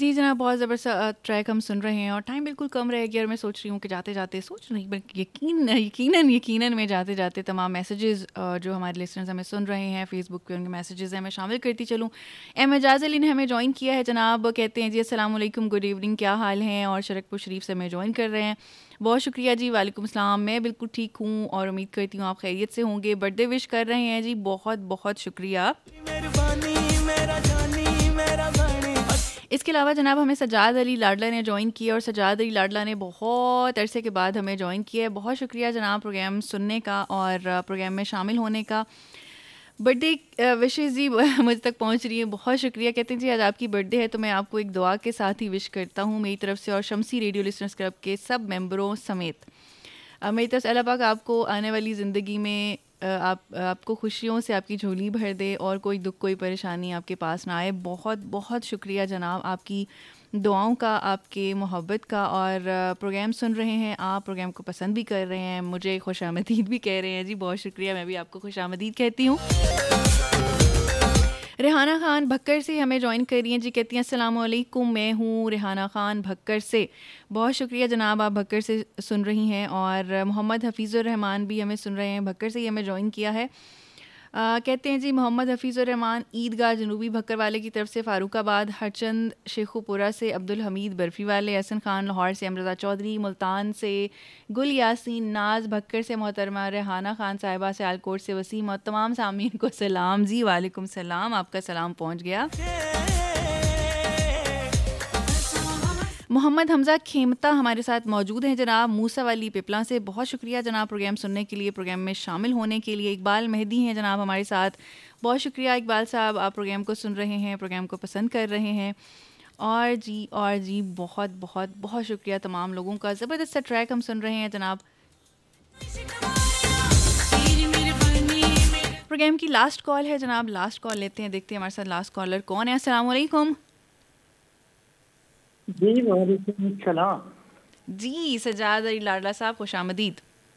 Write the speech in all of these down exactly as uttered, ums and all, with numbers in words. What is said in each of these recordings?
जी जनाब, बहुत ज़बरदस्त अ, ट्रैक हम सुन रहे हैं और टाइम बिल्कुल कम रह गया और मैं सोच रही हूँ कि जाते-जाते सोच नहीं बल्कि यकीन यकीनन यकीनन मैं जाते-जाते तमाम मैसेजेस अ, जो हमारे लिसनर्स हमें सुन रहे हैं फ़ेसबुक पे उनके मैसेजेस हैं मैं शामिल करती चलूँ। एम एजाज़ अली ने हमें जॉइन किया है जनाब, कहते हैं जी अस्सलाम वालेकुम, गुड इवनिंग, क्या हाल हैं? और शरकपुर शरीफ से हमें जॉइन कर रहे हैं। बहुत शुक्रिया जी, वालेकुम सलाम, मैं बिल्कुल ठीक हूँ और उम्मीद करती हूँ आप खैरियत से होंगे। बर्थडे विश कर रहे हैं जी, बहुत-बहुत शुक्रिया। इसके अलावा जनाब हमें सजाद अली लाडला ने जॉइन किया और सजाद अली लाडला ने बहुत अरसे के बाद हमें जॉइन किया है। बहुत शुक्रिया जनाब प्रोग्राम सुनने का और प्रोग्राम में शामिल होने का। बर्थडे विशेज़ जी मुझ तक पहुंच रही है, बहुत शुक्रिया। कहते हैं जी आज आपकी बर्थडे है तो मैं आपको एक दुआ के साथ ही विश करता हूं मेरी तरफ से और शम्सी रेडियो लिसनर्स क्लब के सब मेंबरों समेत। अ, मेरी तरफ से अल्लाह पाक आपको आने वाली ज़िंदगी में अ, आप आपको खुशियों से आपकी झोली भर दे और कोई दुख कोई परेशानी आपके पास ना आए। बहुत बहुत शुक्रिया जनाब आपकी दुआओं का, आपके मोहब्बत का। और अ, प्रोग्राम सुन रहे हैं आप, प्रोग्राम को पसंद भी कर रहे हैं, मुझे खुशामदीद भी कह रहे हैं जी, बहुत शुक्रिया। मैं भी आपको खुशामदीद कहती हूँ। रेहाना खान भक्कर से हमें ज्वाइन कर रही हैं जी, कहती हैं अस्सलाम वालेकुम, मैं हूँ रेहाना खान भक्कर से। बहुत शुक्रिया जनाब आप भक्कर से सुन रही हैं। और मोहम्मद हफीज़ुर रहमान भी हमें सुन रहे हैं, भक्कर से ही हमें ज्वाइन किया है। आ, कहते हैं जी मोहम्मद हफीज़ुर रहमान ईदगाह जनूबी भक्कर वाले की तरफ से, फ़ारूकाबाद हरचंद शेखुपुरा से, अब्दुल हमीद बर्फ़ी वाले, हसन खान लाहौर से, अमरज़ा चौधरी मुल्तान से, गुल यासीन नाज भक्कर से, मोहतरमा रेहाना खान साहिबा से, आलकोट से वसीम और तमाम सामीन को सलाम जी। वालेकुम सलाम, आपका सलाम पहुंच गया। मोहम्मद हमज़ा खेमता हमारे साथ मौजूद हैं जनाब मूसा वाली पिपला से। बहुत शुक्रिया जनाब प्रोग्राम सुनने के लिए, प्रोग्राम में शामिल होने के लिए। इकबाल मेहदी हैं जनाब हमारे साथ, बहुत शुक्रिया इकबाल साहब, आप प्रोग्राम को सुन रहे हैं, प्रोग्राम को पसंद कर रहे हैं। और जी और जी बहुत बहुत बहुत शुक्रिया तमाम लोगों का। ज़बरदस्त सा ट्रैक हम सुन रहे हैं जनाब। प्रोग्राम की लास्ट कॉल है जनाब, लास्ट कॉल लेते हैं, देखते हैं हमारे साथ लास्ट कॉलर कौन है। अस्सलाम वालेकुम जी वालेकुम सलाम। जी सजाद अली लाडला साहब, खुशामदीद।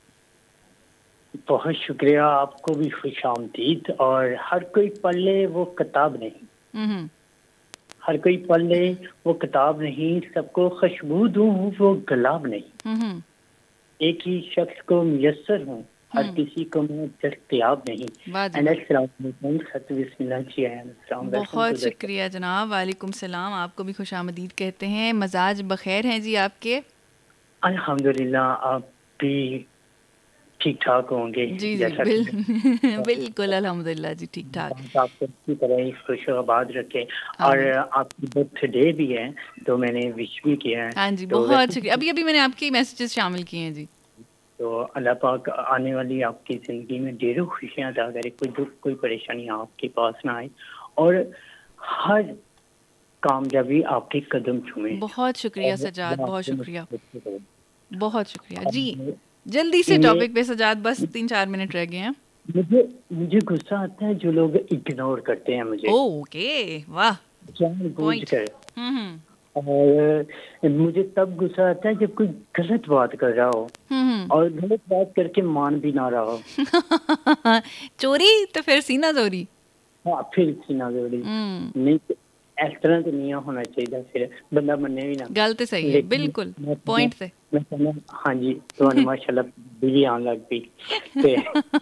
बहुत शुक्रिया, आपको भी खुशामदीद। और हर कोई पढ़ ले वो किताब नहीं, हम्म हर कोई पढ़ ले वो किताब नहीं, सबको खुशबू दूं वो गुलाब नहीं। हम्म एक ही शख्स को मुयस्सर हूँ, हर हम्म किसी को मैं दस्तयाब नहीं। वाह जी एंड वाह, अस्सलाम वालेकुम, सत बिस्मिल्लाह जी, अस्सलाम वेलकम बहुत टू द शो। शुक्रिया जनाब, वालेकुम सलाम, आपको भी खुशामदीद कहते हैं। मजाज बखैर हैं जी आपके? अल्हम्दुलिल्लाह, आप भी ठीक ठाक होंगे जी जी जैसा बिल कि बिल्कुल अल्हम्दुलिल्लाह जी, ठीक ठाक। बात आपको इसी तरह ही खुशआबाद रखे। और आमीन। आपकी बर्थडे भी है तो मैंने विश भी किया है। हाँ जी तो बहुत वैसे शुक्रिया, अभी अभी मैंने आपके मैसेजेस शामिल किए हैं जी। तो अल्लाह पाक आने वाली आपकी ज़िंदगी में ढेरों खुशियाँ अता करे, कोई दुख कोई परेशानी आपके पास ना आए और हर कामयाबी आपके कदम चूमे। बहुत शुक्रिया और सजाद, अल्लाह बहुत आपको शुक्रिया, मजबूत करे। बहुत शुक्रिया जी। और जल्दी से ये टॉपिक पे सजाद, बस तीन चार मिनट रह गए हैं। मुझे मुझे गुस्सा आता है जो लोग इग्नोर करते हैं मुझे ओके, वाह, जानबूझ पॉइंट। कर। हम्म हम्म और मुझे तब गुस्सा आता है जब कोई गलत बात कर रहा हो हम्म और गलत बात करके मान भी ना रहा हो। हम्म। चोरी तो फिर सीना चोरी। हाँ, फिर सीना जोड़ी हम्म, नहीं, इस तरह तो नहीं होना चाहिए, फिर बंदा मन्ने भी ना। गल तो सही है, लेकिन बिल्कुल मैं कहना पॉइंट से। मैं कहना हाँ जी, तो माशाल्लाह बिजली आने लग पई। ते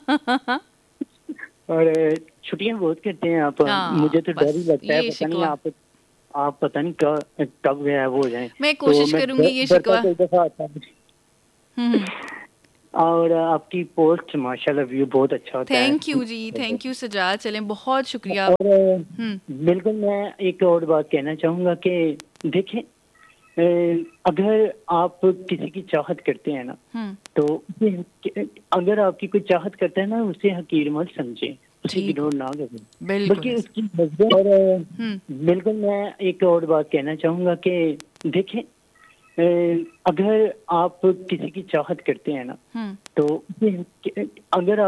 और छुट्टियां बहुत करते हैं आप, मुझे हाँ तो डर ही बस लगता है, ये पता नहीं शिकवा, आप आप पता नहीं कब कब गायब हो जाएं। मैं तो कोशिश मैं करूंगी डर- ये डरता शिकवा। कोई दफा आता है। हम्म, और आपकी पोस्ट माशाल्लाह व्यू बहुत अच्छा होता है। Thank you ji, thank you Sajjad, चलें बहुत शुक्रिया। और हम्म बिल्कुल मैं एक और बात कहना चाहूँगा कि देखें, अ, अगर आप किसी की चाहत करते हैं ना, हम्म तो उसे, अगर आपकी कोई चाहत करता है ना, उसे हकीर मत समझें, उसे ठीक, इग्नोर ना करें, बिल्कुल बल्कि ऐसे। उसकी मजबूत। और अ, हम्म बिल्कुल मैं एक और बात कहना चाहूँगा कि देखें, अ, अगर आप किसी की चाहत करते हैं ना, हम्म तो उसे, अगर